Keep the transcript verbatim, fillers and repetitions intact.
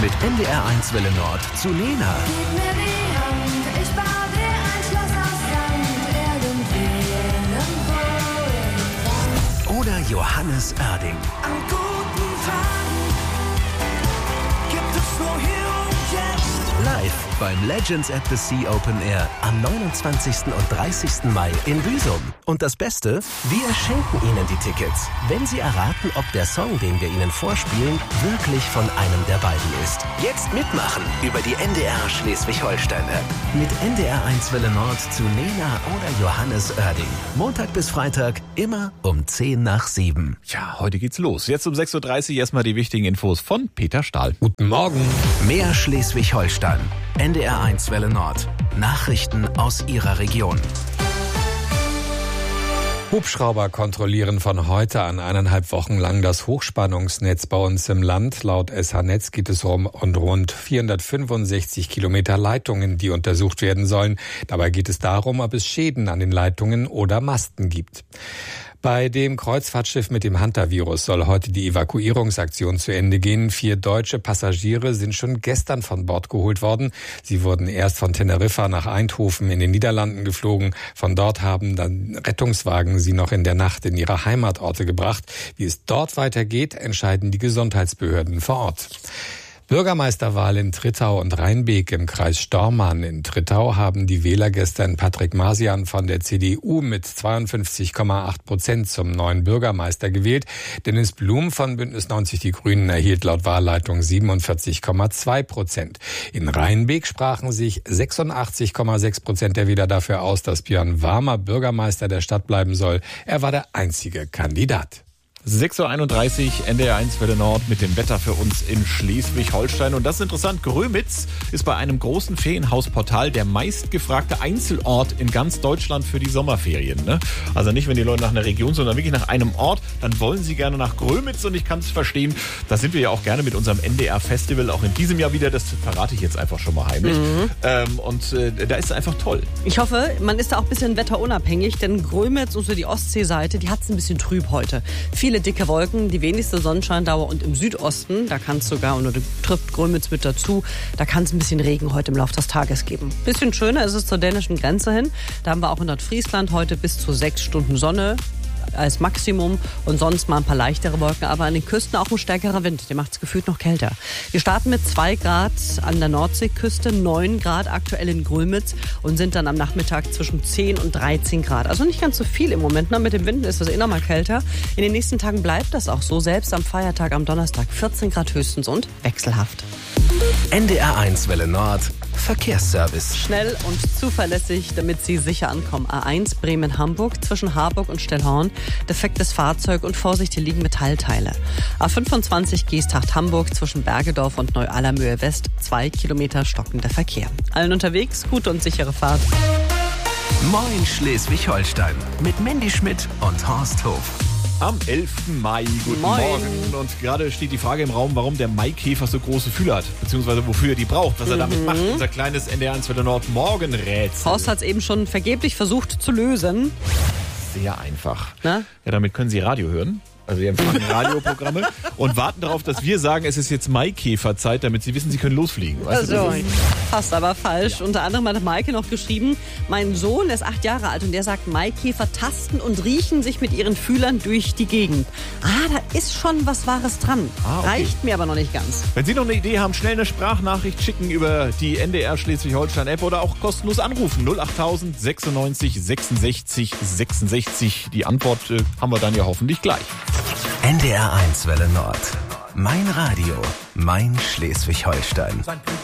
Mit N D R eins Welle Nord zu Lena. Gib mir die Hand, ich baue dir ein Schloss aus Sand, irgendwo, irgendwo. Oder Johannes Oerding. An guten Tagen gibt es nur hier und jetzt. Live beim Legends at the Sea Open Air am neunundzwanzigsten und dreißigsten Mai in Büsum. Und das Beste, wir schenken Ihnen die Tickets, wenn Sie erraten, ob der Song, den wir Ihnen vorspielen, wirklich von einem der beiden ist. Jetzt mitmachen über die N D R Schleswig-Holstein-App. Mit N D R eins Welle Nord zu Lena oder Johannes Oerding. Montag bis Freitag, immer um zehn nach sieben. Ja, heute geht's los. Jetzt um sechs Uhr dreißig erstmal die wichtigen Infos von Peter Stahl. Guten Morgen. Mehr Schleswig-Holstein. N D R eins Welle Nord. Nachrichten aus Ihrer Region. Hubschrauber kontrollieren von heute an eineinhalb Wochen lang das Hochspannungsnetz bei uns im Land. Laut S H-Netz geht es um rund vierhundertfünfundsechzig Kilometer Leitungen, die untersucht werden sollen. Dabei geht es darum, ob es Schäden an den Leitungen oder Masten gibt. Bei dem Kreuzfahrtschiff mit dem Hantavirus soll heute die Evakuierungsaktion zu Ende gehen. Vier deutsche Passagiere sind schon gestern von Bord geholt worden. Sie wurden erst von Teneriffa nach Eindhoven in den Niederlanden geflogen. Von dort haben dann Rettungswagen sie noch in der Nacht in ihre Heimatorte gebracht. Wie es dort weitergeht, entscheiden die Gesundheitsbehörden vor Ort. Bürgermeisterwahl in Trittau und Rheinbeek im Kreis Stormarn. In Trittau haben die Wähler gestern Patrick Masian von der C D U mit zweiundfünfzig Komma acht Prozent zum neuen Bürgermeister gewählt. Dennis Blum von Bündnis neunzig Die Grünen erhielt laut Wahlleitung siebenundvierzig Komma zwei Prozent. In Rheinbeek sprachen sich sechsundachtzig Komma sechs Prozent der Wähler dafür aus, dass Björn Warmer Bürgermeister der Stadt bleiben soll. Er war der einzige Kandidat. sechs Uhr einunddreißig, N D R eins Welle Nord mit dem Wetter für uns in Schleswig-Holstein. Und das ist interessant, Grömitz ist bei einem großen Ferienhausportal der meistgefragte Einzelort in ganz Deutschland für die Sommerferien. Ne? Also nicht, wenn die Leute nach einer Region, sondern wirklich nach einem Ort, dann wollen sie gerne nach Grömitz. Und ich kann es verstehen, da sind wir ja auch gerne mit unserem N D R-Festival, auch in diesem Jahr wieder. Das verrate ich jetzt einfach schon mal heimlich. Mhm. Ähm, und äh, da ist es einfach toll. Ich hoffe, man ist da auch ein bisschen wetterunabhängig, denn Grömitz und so die Ostseeseite, die hat es ein bisschen trüb heute. Viele dicke Wolken, die wenigste Sonnenscheindauer und im Südosten, da kann es sogar, und da trifft Grömitz mit dazu, da kann es ein bisschen Regen heute im Laufe des Tages geben. Bisschen schöner ist es zur dänischen Grenze hin. Da haben wir auch in Nordfriesland heute bis zu sechs Stunden Sonne als Maximum und sonst mal ein paar leichtere Wolken, aber an den Küsten auch ein stärkerer Wind, der macht es gefühlt noch kälter. Wir starten mit zwei Grad an der Nordseeküste, neun Grad aktuell in Grömitz und sind dann am Nachmittag zwischen zehn und dreizehn Grad. Also nicht ganz so viel im Moment, ne? Mit dem Wind ist es eh noch mal kälter. In den nächsten Tagen bleibt das auch so, selbst am Feiertag am Donnerstag vierzehn Grad höchstens und wechselhaft. N D R eins Welle Nord. Verkehrsservice. Schnell und zuverlässig, damit Sie sicher ankommen. A eins Bremen-Hamburg zwischen Harburg und Stellhorn. Defektes Fahrzeug und Vorsicht, hier liegen Metallteile. A fünfundzwanzig Geesthacht-Hamburg zwischen Bergedorf und Neu-Allermöhe West. Zwei Kilometer stockender Verkehr. Allen unterwegs, gute und sichere Fahrt. Moin Schleswig-Holstein. Mit Mandy Schmidt und Horst Hof. Am elften Mai. Guten Moin. Morgen. Und gerade steht die Frage im Raum, warum der Maikäfer so große Fühler hat. Beziehungsweise wofür er die braucht, was er damit Mhm. macht. Unser kleines N D R eins Welle Nord Morgenrätsel. Horst hat es eben schon vergeblich versucht zu lösen. Sehr einfach. Na? Ja, damit können Sie Radio hören. Also wir empfangen Radioprogramme und warten darauf, dass wir sagen, es ist jetzt Maikäferzeit, damit Sie wissen, Sie können losfliegen. Weißt du, Also, das ist- fast aber falsch. Unter anderem hat Maike noch geschrieben, mein Sohn ist acht Jahre alt und der sagt, Maikäfer tasten und riechen sich mit ihren Fühlern durch die Gegend. Ah, da ist schon was Wahres dran. Ah, okay. Reicht mir aber noch nicht ganz. Wenn Sie noch eine Idee haben, schnell eine Sprachnachricht schicken über die N D R Schleswig-Holstein-App oder auch kostenlos anrufen. null achttausend sechsundneunzig sechsundsechzig sechsundsechzig. Die Antwort äh, haben wir dann ja hoffentlich gleich. N D R eins Welle Nord. Mein Radio. Mein Schleswig-Holstein.